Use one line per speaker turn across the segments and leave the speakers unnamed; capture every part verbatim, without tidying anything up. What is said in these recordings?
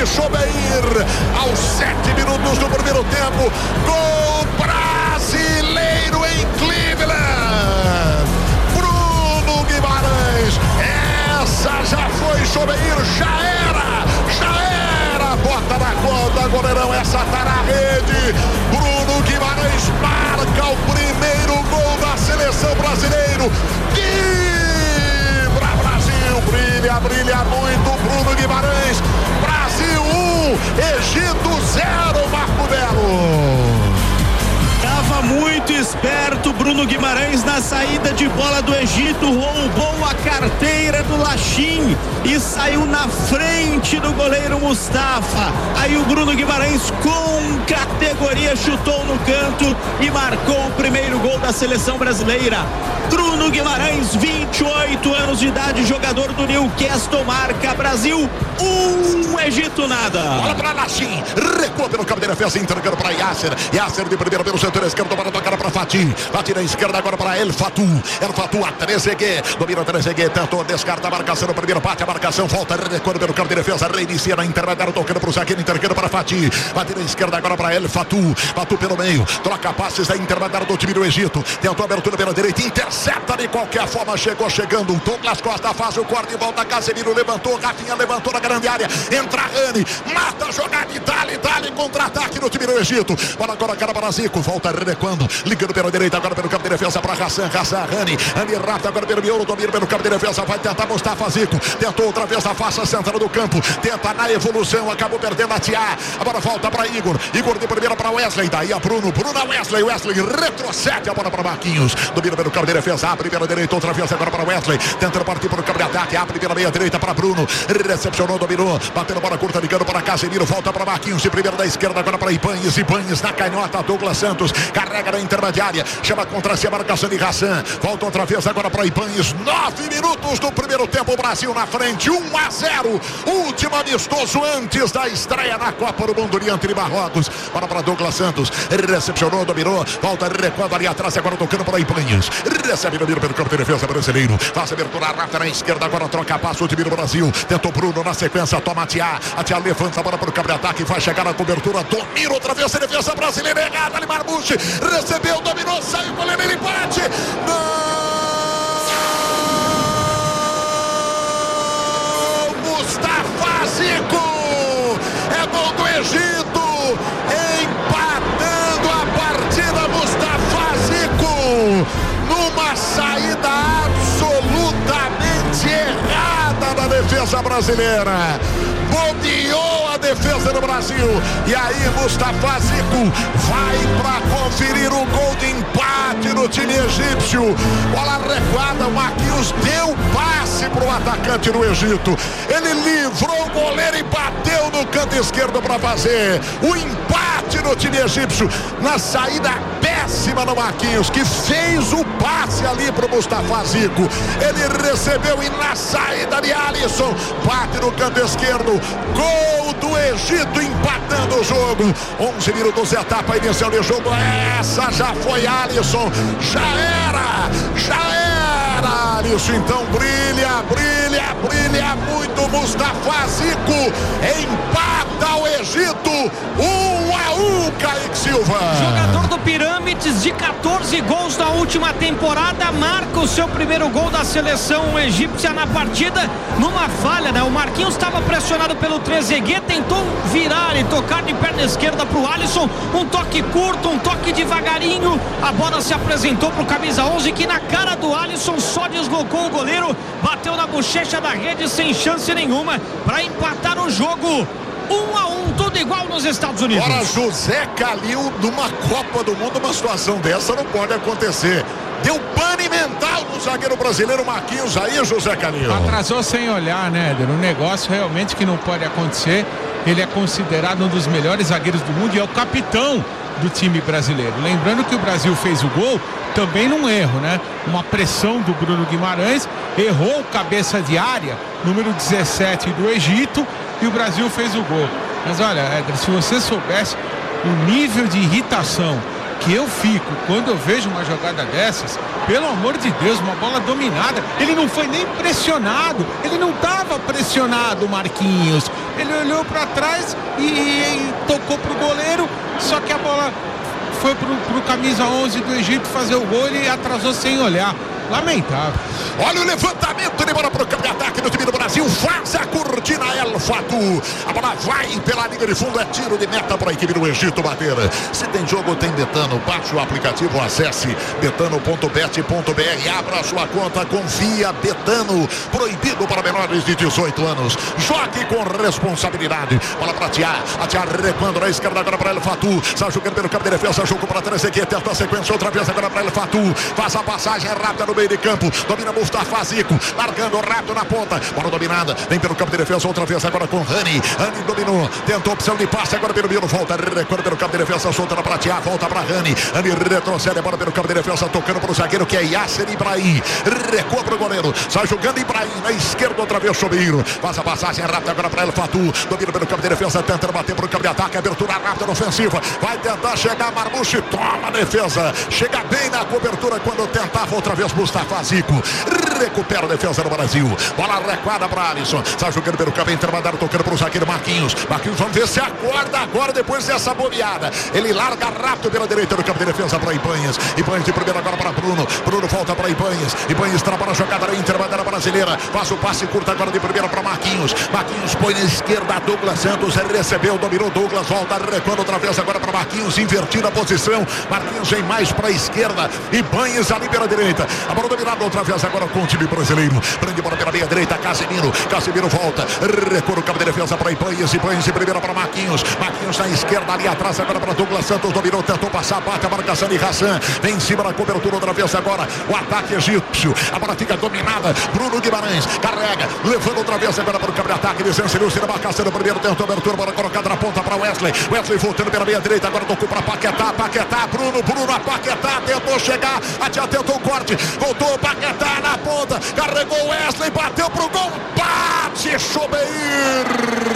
de Chobeir, aos sete minutos do primeiro tempo. Gol brasileiro em Cleveland. Bruno Guimarães, essa já foi Chobeir, já era, já era, bota na conta, goleirão, essa tá na rede. Bruno Guimarães marca o primeiro gol da seleção brasileira. Vibra Brasil, brilha, brilha muito Bruno Guimarães. Brasil um, Egito zero, Marco Belo.
Estava muito esperto Bruno Guimarães na saída de bola do Egito, roubou a carteira do Lachim e saiu na frente do goleiro Mustafa. Aí o Bruno Guimarães com categoria chutou no canto e marcou o primeiro gol da seleção brasileira. Bruno Guimarães, vinte e oito anos de idade, jogador do Newcastle, marca Brasil um, Egito nada.
Bola para Lachim, recua pelo campo de defesa, entregando para Yasser. Yasser de primeira pelo setor esquerdo, para tocar para Fatih. Fatih na esquerda agora para El Fatou. El Fatou a Trezeguet, domina Trezeguet, tentou descarta a marcação no primeiro bate, a marcação volta, recuando pelo campo de defesa, reinicia na intermediária, tocando para o zagueiro, entregando para Fatih. Fatih na esquerda agora para El Fatou. Fatou pelo meio, troca passes da intermediária do time do Egito, tentou abertura pela direita, intercepta de qualquer forma, chegou chegando. Douglas Costa faz o corte e volta, Casemiro levantou, Rafinha levantou na grande área, entra Rani, mata a jogada, Itália, Itália, contra-ataque no time do Egito. Bola agora cara para Zico, volta recuando, ligando pela direita agora pelo campo de defesa para Hassan, Hassan, Rani, Rani rápido agora pelo miolo, domina pelo campo de defesa, vai tentar Mustafa Zico, tentou outra vez a faixa central do campo, tenta na evolução, acabou perdendo a Tiá, agora volta para Igor, Igor de primeira para Wesley, daí a Bruno, Bruno a Wesley, Wesley retrocede a bola para Marquinhos, domina pelo campo de defesa, abre pela direita, outra vez agora para Wesley, tentando partir para o campo de ataque, abre pela meia direita para Bruno, recepcionou, dominou, batendo bola curta, ligando para Casemiro, volta para Marquinhos, de primeira da esquerda agora para Ibanez, Ibanez na canhota, Douglas Santos, carrega na intermediária, chama contra si a marcação de Hassan, volta outra vez agora para Ibanez, nove minutos do primeiro tempo, Brasil na frente, um a zero, último amistoso antes da estreia na Copa do Mundo diante de Marrocos, bola para Douglas Santos, recepcionou, dominou, volta recuando ali atrás, agora tocando para Ibanez, recebe no pelo campo de defesa brasileiro, faz abertura rápida na esquerda, agora troca passo o time do Brasil, tentou Bruno na sequência, toma a Tiá, a Tiá levanta a bola para o campo de ataque, vai chegar na cobertura, domina outra vez a defesa brasileira, errada ali, Marbuche, recebeu, dominou, saiu, goleiro, ele bate, não, Mustafa Zico, é gol do Egito, empatando a partida, Mustafa Zico, numa saída absolutamente errada da defesa brasileira, bobeou a defesa do Brasil, e aí Mustafa Zico vai para conferir o gol de empate no time egípcio, bola recuada, o Marquinhos deu passe para o atacante do Egito, ele livrou o goleiro e bateu no canto esquerdo para fazer o empate no time egípcio, na saída péssima do Marquinhos, que fez o passe ali para o Mustafa Zico, ele recebeu e na saída de Alisson, bate no canto esquerdo, gol do Egito empatando o jogo, onze minutos, etapa inicial de jogo, essa já foi Alisson, já era, já era Alisson, então brilha, brilha, brilha muito Mustafa Zico, empata o Egito, um a um, Kaique Silva.
Jogador do Pirâmides de catorze gols na última temporada, marca o seu primeiro gol da seleção egípcia na partida, numa falha, né? O Marquinhos estava pressionado pelo Trezeguet, tentou virar e tocar de perna esquerda para o Alisson, um toque curto, um toque devagarinho, a bola se apresentou para o camisa onze, que na cara do Alisson só deslocou o goleiro, bateu na bochecha da rede sem chance nenhuma para empatar o jogo. Um a um, tudo igual nos Estados Unidos.
Agora José Calil, numa Copa do Mundo, uma situação dessa não pode acontecer. Deu pane mental no zagueiro brasileiro Marquinhos aí, José Calil.
Atrasou sem olhar, né, Éder? Um negócio realmente que não pode acontecer. Ele é considerado um dos melhores zagueiros do mundo e é o capitão do time brasileiro. Lembrando que o Brasil fez o gol também num erro, né? Uma pressão do Bruno Guimarães, errou o cabeça de área, número dezessete do Egito, e o Brasil fez o gol. Mas olha, Éder, se você soubesse o nível de irritação que eu fico quando eu vejo uma jogada dessas, pelo amor de Deus, uma bola dominada, ele não foi nem pressionado, ele não estava pressionado, Marquinhos, ele olhou olhou para trás e, e tocou pro goleiro, só que a bola foi pro, pro camisa onze do Egito fazer o gol e atrasou sem olhar. Lamentável.
Olha o levantamento de bola para o campo de ataque do time do Brasil. Faz a cortina El Fatou. A bola vai pela linha de fundo. É tiro de meta para a equipe do Egito bater. Se tem jogo, tem Betano. Baixe o aplicativo, acesse betano ponto bet ponto br. Abra a sua conta, confia. Betano. Proibido para menores de dezoito anos. Jogue com responsabilidade. Bola para Tiá. A Tiá recuando na esquerda agora para El Fatou. Sai jogando pelo campo de defesa. Jogo para trás aqui. Tenta a sequência. Outra vez agora para El Fatou. Faz a passagem rápida no meio de campo, domina Mustafa Zico, largando rápido na ponta, bola dominada, vem pelo campo de defesa, outra vez agora com Rani, Rani dominou, tentou opção de passe, agora pelo meio, volta, recorre pelo campo de defesa, solta na pratear, volta para Rani, Rani retrocede, bola pelo campo de defesa, tocando para o zagueiro que é Yasser Ibrahim, recua para o goleiro, sai jogando Ibrahim, na esquerda outra vez Chobeiro, faz a passagem rápida agora para El Fatou, domina pelo campo de defesa, tenta bater para o campo de ataque, abertura rápida ofensiva, vai tentar chegar Marmouche, toma a defesa, chega bem na cobertura quando tentava outra vez Mustafa Zico, recupera a defesa do Brasil, bola recuada para Alisson, está jogando pelo campo intermediário, tocando para o zagueiro Marquinhos, Marquinhos, vamos ver se acorda agora depois dessa bobeada, ele larga rápido pela direita do campo de defesa para Ibanhas, Ibanhas de primeira agora para Bruno, Bruno volta para Ibanhas, Ibanhas trabalha a jogada na intermediária brasileira, faz o passe curto agora de primeira para Marquinhos, Marquinhos põe na esquerda, Douglas Santos recebeu, dominou Douglas, volta recuando outra vez agora para Marquinhos, invertindo a posição, Marquinhos vem mais para a esquerda, Ibanhas ali pela direita, a bola dominada outra vez agora com o time brasileiro, prende bola pela meia direita, Casemiro, Casemiro volta, recua o campo de defesa para Ibanhas, Ibanhas de primeira para Marquinhos, Marquinhos na esquerda ali atrás agora para Douglas Santos, dominou, tentou passar, bate a marcação de Hassan, vem em cima da cobertura outra vez agora, o ataque egípcio, a bola fica dominada, Bruno Guimarães, carrega, levando outra vez agora para o campo de ataque, desencelhou-se na marcação do primeiro, tentou abertura, bola colocada na ponta para Wesley, Wesley voltando pela meia direita, agora tocou para Paquetá, Paquetá, Bruno, Bruno a Paquetá, tentou chegar, até tentou o corte, voltou Paquetá na ponta, carregou Wesley, bateu pro gol, bate Chobeir,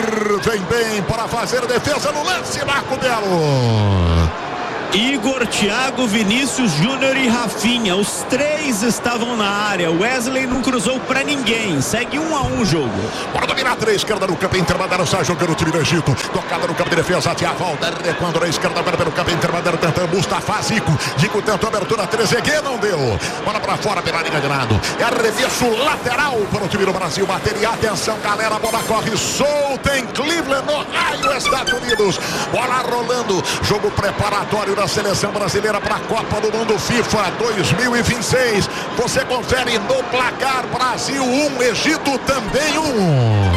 vem bem para fazer defesa no lance, Marco Belo.
Igor, Thiago, Vinícius Júnior e Rafinha, os três estavam na área, Wesley não cruzou pra ninguém, segue um a um o jogo.
Bora dominar a esquerda no campo intermediário, sai jogando o time do Egito, tocada no campo de defesa, Tia volta, recuando na esquerda agora pelo campo intermediário, tentando Mustafa Zico, Zico tentou abertura, Trezeguet não deu, bola pra fora pela linha de lado, é arremesso lateral para o time do Brasil, bater e atenção galera, a bola corre solta em Cleveland, Ohio, Estados Unidos, bola rolando, jogo preparatório da seleção brasileira para a Copa do Mundo FIFA dois mil e vinte e seis. Você confere no placar: Brasil um, Egito também um.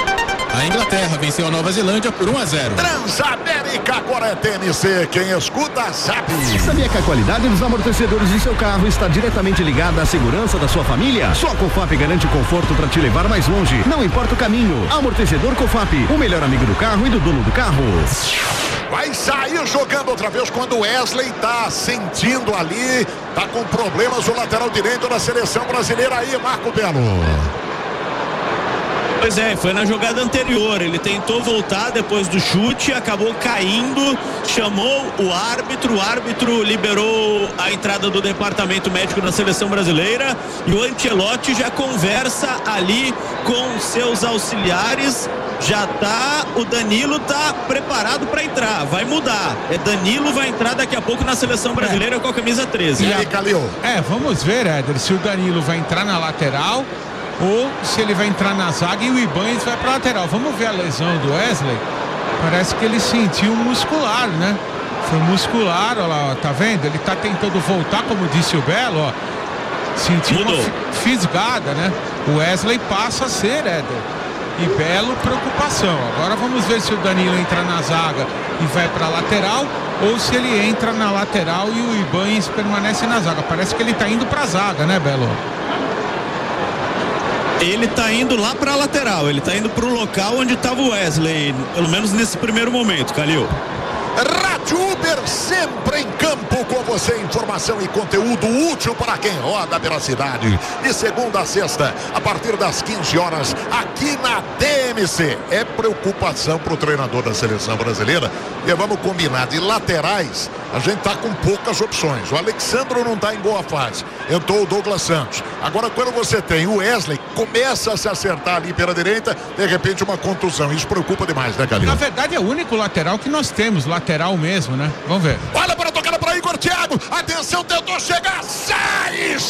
A Inglaterra venceu a Nova Zelândia por um a zero.
Transamérica, agora é T N C. Quem escuta sabe.
Sabia que a qualidade dos amortecedores de seu carro está diretamente ligada à segurança da sua família? Só a Cofap garante conforto para te levar mais longe. Não importa o caminho. Amortecedor Cofap, o melhor amigo do carro e do dono do carro.
Vai sair jogando outra vez quando o Wesley tá sentindo ali, tá com problemas o lateral direito da seleção brasileira aí, Marco Belo.
Pois é, foi na jogada anterior, ele tentou voltar depois do chute, acabou caindo, chamou o árbitro, o árbitro liberou a entrada do departamento médico da seleção brasileira e o Ancelotti já conversa ali com seus auxiliares, já tá, o Danilo tá preparado para entrar, vai mudar, é Danilo vai entrar daqui a pouco na seleção brasileira é. com a camisa treze.
E aí, Calil?
É, vamos ver, Éder, se o Danilo vai entrar na lateral ou se ele vai entrar na zaga e o Ibanhas vai para lateral. Vamos ver a lesão do Wesley. Parece que ele sentiu muscular, né? Foi muscular, olha lá, ó, tá vendo? Ele tá tentando voltar, como disse o Belo, ó. Sentiu Mudou. uma fisgada, né? O Wesley passa a ser, Éder. E Belo, preocupação. Agora vamos ver se o Danilo entra na zaga e vai para lateral ou se ele entra na lateral e o Ibanhas permanece na zaga. Parece que ele tá indo para zaga, né, Belo?
Ele tá indo lá pra lateral, ele tá indo pro local onde tava o Wesley, pelo menos nesse primeiro momento, Calil.
Rádio Uber, sempre em campo com você, informação e conteúdo útil para quem roda pela cidade. De segunda a sexta, a partir das quinze horas, aqui na T M C. É preocupação pro treinador da seleção brasileira. E vamos combinar, de laterais, a gente tá com poucas opções. O Alexandro não tá em boa fase. Entrou o Douglas Santos. Agora, quando você tem o Wesley, começa a se acertar ali pela direita, de repente uma contusão. Isso preocupa demais, né, Calil?
Na verdade é o único lateral que nós temos, lateral mesmo, né? Vamos ver.
Olha para tocar para Igor Thiago. Atenção, tentou chegar. Sai,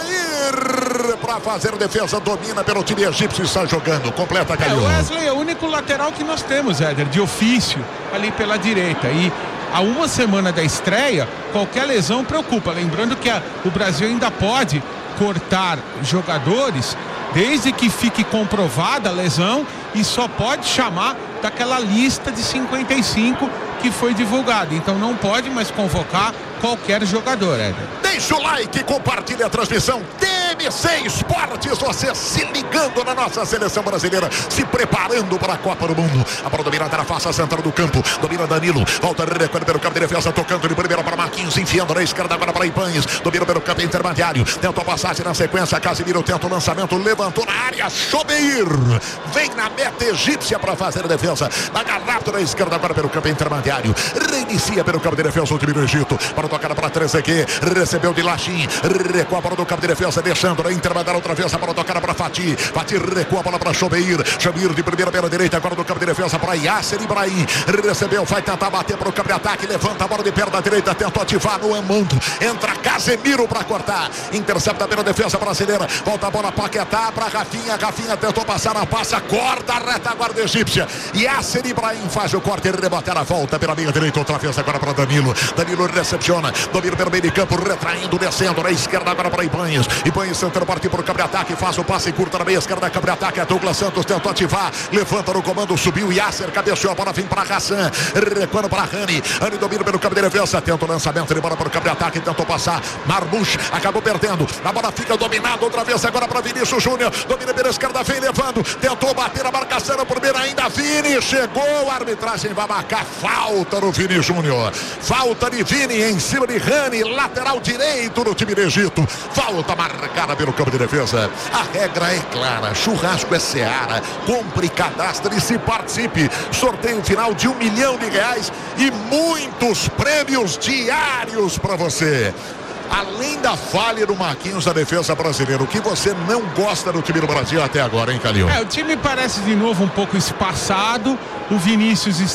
Chobeir para fazer defesa, domina pelo time egípcio e sai jogando. Completa, Calil.
É, o Wesley é o único lateral que nós temos, Éder, de ofício ali pela direita. E a uma semana da estreia, qualquer lesão preocupa. Lembrando que a, o Brasil ainda pode cortar jogadores desde que fique comprovada a lesão e só pode chamar daquela lista de cinquenta e cinco que foi divulgada. Então não pode mais convocar qualquer jogador, Éder.
Deixa o like, compartilha a transmissão. D M C Esportes, você se ligando na nossa seleção brasileira, se preparando para a Copa do Mundo. A bola dominada na face central do campo, domina Danilo, volta recuando pelo campo de defesa, tocando de primeira para Marquinhos, enfiando na esquerda agora para Ibanez, domina pelo campo intermediário, tenta a passagem na sequência, Casemiro tenta o lançamento, levantou na área, Chobeir vem na meta egípcia para fazer a defesa, agarrado na esquerda agora pelo campo intermediário, reinicia pelo campo de defesa o time do Egito, para tocar para Trezeguet, recebeu de Lachim, recua a bola do campo de defesa, deixando na intermediária outra vez, a bola tocar para Fatih, Fatih recua a bola para Chobeir, Chobeir de primeira pela direita, agora do campo de defesa para Yasser Ibrahim, recebeu, vai tentar bater para o campo de ataque, levanta a bola de perna direita, tentou ativar no Amando, entra Casemiro para cortar, intercepta pela defesa brasileira, volta a bola Paquetá para Rafinha, Rafinha tentou passar a passa, corta a retaguarda egípcia, Yasser Ibrahim faz o corte e rebate a volta pela linha direita, outra vez agora para Danilo, Danilo recepciona, domina pelo meio de campo, retraindo, descendo na esquerda agora para Ibanez, Ibanez tentando partir para o campo de ataque, faz o passe curto na meia esquerda, campo de ataque, a Douglas Santos tentou ativar, levanta no comando, subiu, Yasser cabeceou, a bola vem para Hassan, recuando para Rani, Rani domina pelo campo de defesa, tenta o lançamento, ele bola para o campo de ataque, tentou passar, Marmouche acabou perdendo, a bola fica dominada outra vez agora para Vinícius Júnior, domina pela esquerda, vem levando, tentou bater a marcação na primeira ainda, Vini chegou, a arbitragem vai marcar falta no Vini Júnior, falta de Vini em cima de Rani, lateral direito no time do Egito, falta marcada pelo campo de defesa. A regra é clara, churrasco é Seara, compre, cadastre e se participe, sorteio final de um milhão de reais e muitos prêmios diários para você. Além da falha do Marquinhos da defesa brasileira, o que você não gosta do time do Brasil até agora, hein, Calil?
É, o time parece de novo um pouco espaçado, o Vinícius